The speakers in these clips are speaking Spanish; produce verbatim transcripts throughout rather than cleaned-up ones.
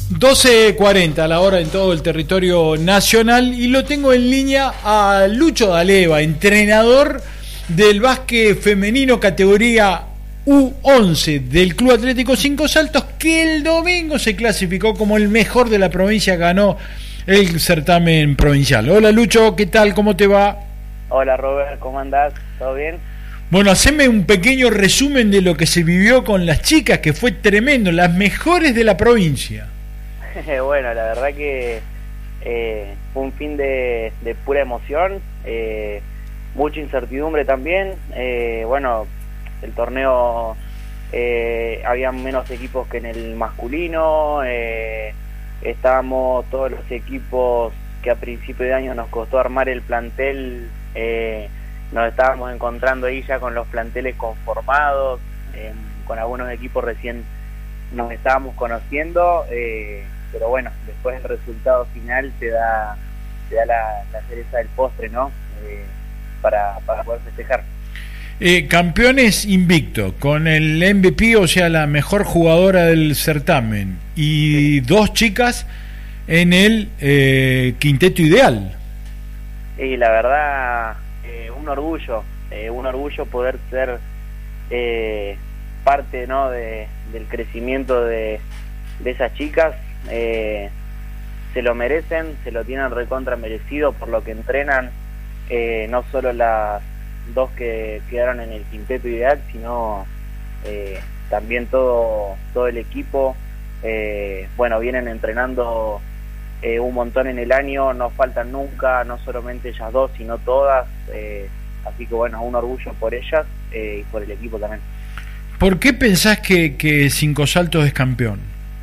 doce cuarenta a la hora en todo el territorio nacional y lo tengo en línea a Lucho D'Aleva, entrenador del básquet femenino categoría U once del Club Atlético Cinco Saltos, que el domingo se clasificó como el mejor de la provincia, ganó el certamen provincial. Hola Lucho, ¿qué tal? ¿Cómo te va? Hola Robert, ¿cómo andás? ¿Todo bien? Bueno, haceme un pequeño resumen de lo que se vivió con las chicas, que fue tremendo, las mejores de la provincia. Bueno, la verdad que eh, fue un fin de, de pura emoción, eh, mucha incertidumbre también. Eh, bueno, el torneo, eh, había menos equipos que en el masculino, eh, estábamos todos los equipos que a principio de año nos costó armar el plantel, eh, nos estábamos encontrando ahí ya con los planteles conformados, eh, con algunos equipos recién nos estábamos conociendo, eh, pero bueno, después el resultado final te da te da la, la cereza del postre, ¿no? Eh, para, para poder festejar. Eh, campeones invicto, con el M V P, o sea, la mejor jugadora del certamen, y sí, dos chicas en el eh, quinteto ideal. Y la verdad, eh, un orgullo, eh, un orgullo poder ser eh, parte, ¿no?, de, del crecimiento de, de esas chicas. Eh, se lo merecen, se lo tienen recontra merecido por lo que entrenan, eh, no solo las dos que quedaron en el quinteto ideal, sino eh, también todo todo el equipo. Eh, bueno, vienen entrenando eh, un montón en el año, no faltan nunca, no solamente ellas dos, sino todas, eh, así que bueno, un orgullo por ellas eh, y por el equipo también. ¿Por qué pensás que, que Cinco Saltos es campeón?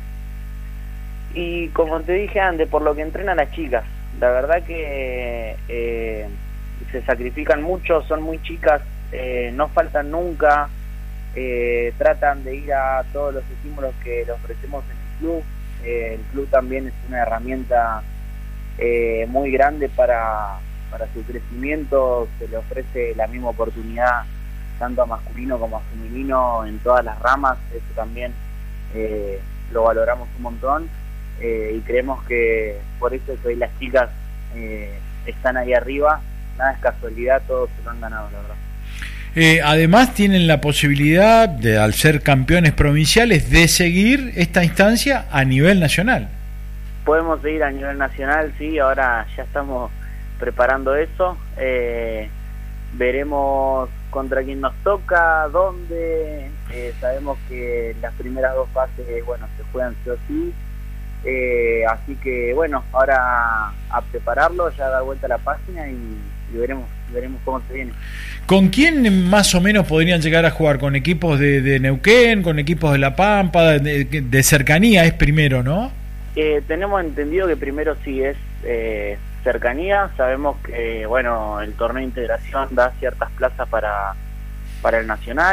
Y como te dije antes, por lo que entrenan las chicas, la verdad que eh, se sacrifican mucho, son muy chicas, eh, no faltan nunca, eh, tratan de ir a todos los estímulos que le ofrecemos en el club. Eh, el club también es una herramienta eh, muy grande para, para su crecimiento, se le ofrece la misma oportunidad tanto a masculino como a femenino en todas las ramas, eso también eh, lo valoramos un montón, eh, y creemos que por eso es que hoy las chicas eh, están ahí arriba. Nada es casualidad, todos se lo han ganado, la verdad. Eh, además tienen la posibilidad, de, al ser campeones provinciales, de seguir esta instancia a nivel nacional. Podemos seguir a nivel nacional, sí, ahora ya estamos preparando eso. Eh, veremos contra quién nos toca, dónde. Eh, sabemos que las primeras dos fases, bueno, se juegan sí o sí. Eh, así que bueno, ahora a prepararlo, ya dar vuelta a la página y, y veremos veremos cómo se viene. ¿Con quién más o menos podrían llegar a jugar? ¿Con equipos de, de Neuquén, con equipos de La Pampa, de, de cercanía es primero, no? Eh, tenemos entendido que primero sí es eh, cercanía. Sabemos que bueno, el torneo de integración da ciertas plazas para, para el nacional.